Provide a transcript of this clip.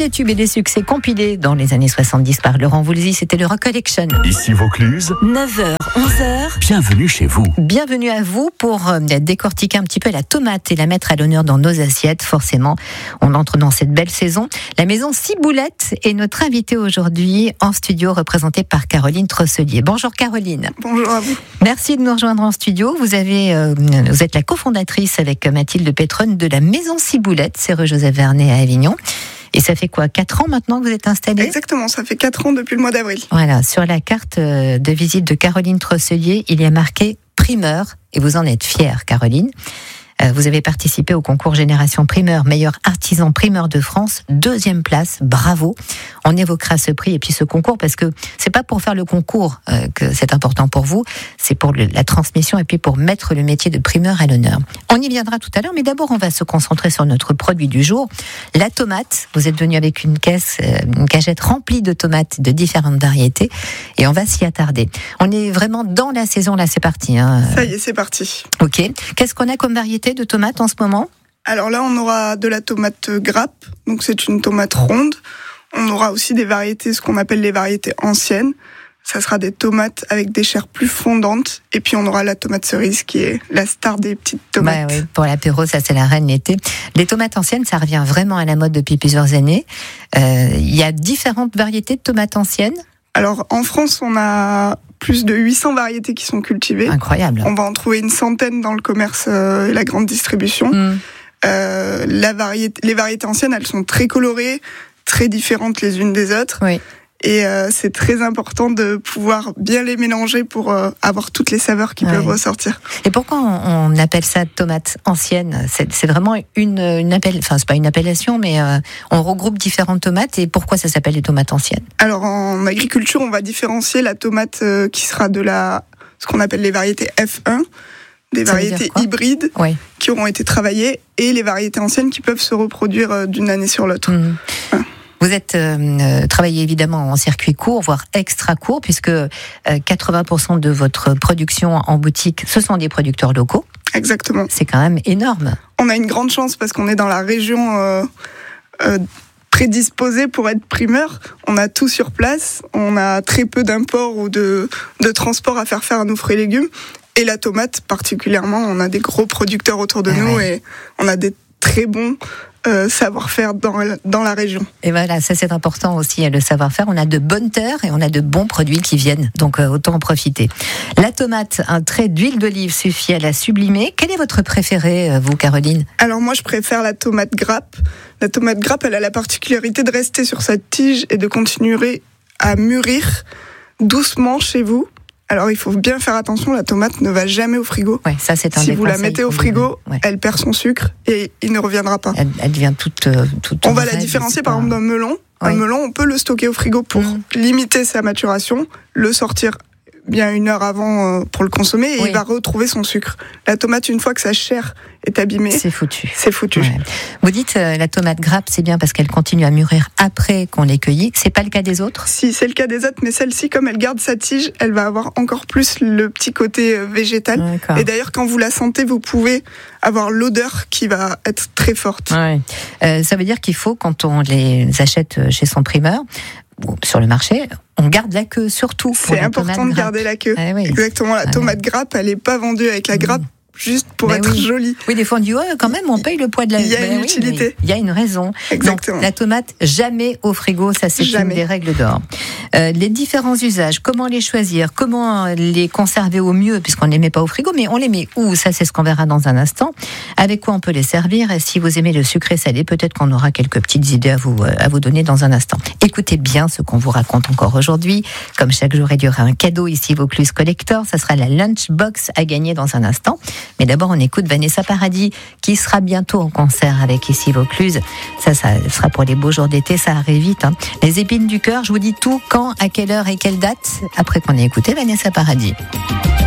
des tubes et des succès compilés dans les années 70 par Laurent Voulzy. C'était le Rock Collection. Ici Vaucluse, 9h, 11h. bienvenue chez vous. Bienvenue à vous pour décortiquer un petit peu la tomate et la mettre à l'honneur dans nos assiettes. Forcément, on entre dans cette belle saison. La maison Ciboulette est notre invitée aujourd'hui en studio, représentée par Caroline Trosselier. Bonjour Caroline. Bonjour à vous. Merci de nous rejoindre en studio. Vous êtes la cofondatrice avec Mathilde Pétronne de la maison Ciboulette, c'est rue Joseph Vernet à Avignon. Et ça fait quoi, 4 ans maintenant que vous êtes installée ? Exactement, ça fait 4 ans depuis le mois d'avril. Voilà, sur la carte de visite de Caroline Trosselier, il y a marqué primeur, et vous en êtes fière, Caroline. Vous avez participé au concours Génération Primeur, meilleur artisan primeur de France, 2e place, bravo. On évoquera ce prix et puis ce concours parce que c'est pas pour faire le concours que c'est important pour vous, c'est pour la transmission et puis pour mettre le métier de primeur à l'honneur. On y viendra tout à l'heure, mais d'abord on va se concentrer sur notre produit du jour, la tomate. Vous êtes venu avec une cagette remplie de tomates de différentes variétés et on va s'y attarder. On est vraiment dans la saison, là c'est parti. Ça y est, c'est parti. Ok, qu'est-ce qu'on a comme variété de tomates en ce moment ? Alors là, on aura de la tomate grappe, donc c'est une tomate ronde. On aura aussi des variétés, ce qu'on appelle les variétés anciennes. Ça sera des tomates avec des chairs plus fondantes. Et puis on aura la tomate cerise qui est la star des petites tomates. Oui, pour l'apéro, ça c'est la reine l'été. Les tomates anciennes, ça revient vraiment à la mode depuis plusieurs années. Il y a différentes variétés de tomates anciennes. Alors en France, on a plus de 800 variétés qui sont cultivées. Incroyable. On va en trouver une centaine dans le commerce et la grande distribution. Les variétés anciennes, elles sont très colorées, très différentes les unes des autres. Oui. Et c'est très important de pouvoir bien les mélanger pour avoir toutes les saveurs qui peuvent ressortir. Et pourquoi on appelle ça tomate ancienne ? C'est vraiment c'est pas une appellation, mais on regroupe différentes tomates. Et pourquoi ça s'appelle les tomates anciennes ? Alors en agriculture, on va différencier la tomate qui sera ce qu'on appelle les variétés F1, des variétés hybrides qui auront été travaillées, et les variétés anciennes qui peuvent se reproduire d'une année sur l'autre. Voilà. Vous êtes travaillé évidemment en circuit court, voire extra court, puisque 80% de votre production en boutique, ce sont des producteurs locaux. Exactement. C'est quand même énorme. On a une grande chance parce qu'on est dans la région prédisposée pour être primeur. On a tout sur place. On a très peu d'import ou de transport à faire à nos fruits et légumes. Et la tomate particulièrement, on a des gros producteurs autour de nous et on a des très bons savoir-faire dans la région. Et voilà, ça c'est important aussi, le savoir-faire. On a de bonnes terres et on a de bons produits qui viennent, donc autant en profiter. La tomate, un trait d'huile d'olive suffit à la sublimer. Quel est votre préféré, vous, Caroline ? Alors moi, je préfère la tomate grappe. La tomate grappe, elle a la particularité de rester sur sa tige et de continuer à mûrir doucement chez vous. Alors, il faut bien faire attention, la tomate ne va jamais au frigo. Ouais, ça, c'est un si des vous la mettez au frigo, elle perd son sucre et il ne reviendra pas. Elle devient toute on va la différencier par exemple d'un melon. Un melon, on peut le stocker au frigo pour limiter sa maturation, le sortir bien 1 heure avant pour le consommer et il va retrouver son sucre. La tomate, une fois que sa chair est abîmée, c'est foutu. Ouais. Vous dites la tomate grappe, c'est bien parce qu'elle continue à mûrir après qu'on l'ait cueillie. C'est pas le cas des autres ? Si, c'est le cas des autres, mais celle-ci, comme elle garde sa tige, elle va avoir encore plus le petit côté végétal. D'accord. Et d'ailleurs, quand vous la sentez, vous pouvez avoir l'odeur qui va être très forte. Ça veut dire qu'il faut, quand on les achète chez son primeur, sur le marché, on garde la queue surtout. C'est important de garder la queue. Exactement, la tomate grappe, elle n'est pas vendue avec la grappe juste pour être jolie. Oui, des fois on dit quand même on paye le poids de la. Il y a une utilité. Il y a une raison. Exactement. Donc, la tomate jamais au frigo, ça c'est une des règles d'or. Les différents usages, comment les choisir, comment les conserver au mieux, puisqu'on ne les met pas au frigo, mais on les met où ? Ça c'est ce qu'on verra dans un instant. Avec quoi on peut les servir ? Et si vous aimez le sucré salé, peut-être qu'on aura quelques petites idées à vous donner dans un instant. Écoutez bien ce qu'on vous raconte encore aujourd'hui. Comme chaque jour, il y aura un cadeau ici Vaucluse Collector. Ça sera la lunchbox à gagner dans un instant. Mais d'abord, on écoute Vanessa Paradis, qui sera bientôt en concert avec ici Vaucluse. Ça sera pour les beaux jours d'été, ça arrive vite. Les épines du cœur, je vous dis tout, quand, à quelle heure et quelle date, après qu'on ait écouté Vanessa Paradis.